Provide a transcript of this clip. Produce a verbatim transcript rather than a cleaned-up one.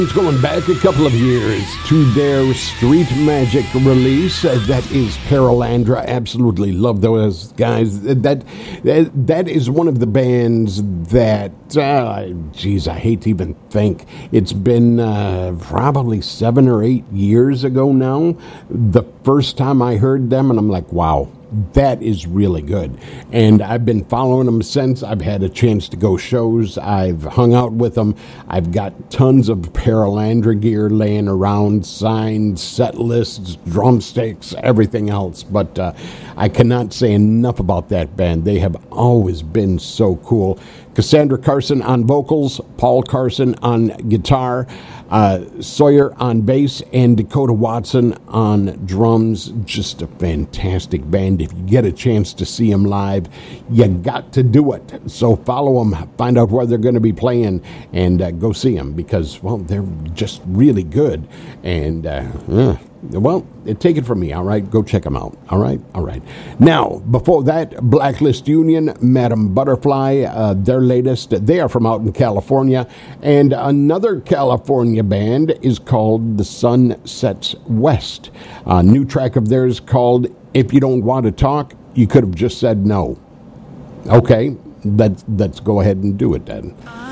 It's going back a couple of years to their Street Magic release. Uh, that is Perelandra. Absolutely love those guys. That that, that is one of the bands that, uh, geez, I hate to even think. It's been uh, probably seven or eight years ago now. The first time I heard them, and I'm like, wow. That is really good. And I've been following them since. I've had a chance to go shows. I've hung out with them. I've got tons of Perelandra gear laying around, signs, set lists, drumsticks, everything else. But uh, I cannot say enough about that band. They have always been so cool. Cassandra Carson on vocals, Paul Carson on guitar, uh, Sawyer on bass, and Dakota Watson on drums. Just a fantastic band. If you get a chance to see them live, you got to do it. So follow them, find out where they're going to be playing, and uh, go see them because, well, they're just really good. And, uh, uh well, take it from me, all right? Go check them out, all right? All right. Now, before that, Blacklist Union, Madam Butterfly, uh, their latest. They are from out in California. And another California band is called The Sun Sets West. A new track of theirs called If You Don't Want to Talk, You Could Have Just Said No. Okay, let's, let's go ahead and do it then.